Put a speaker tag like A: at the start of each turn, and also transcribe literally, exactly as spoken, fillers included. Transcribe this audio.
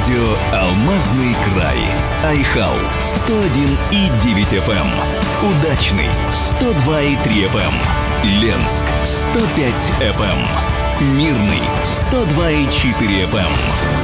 A: Радио «Алмазный край». Айхал сто один и девять эф эм. Удачный сто два и три эф эм. Ленск сто пять эф эм. Мирный сто два и четыре эф эм.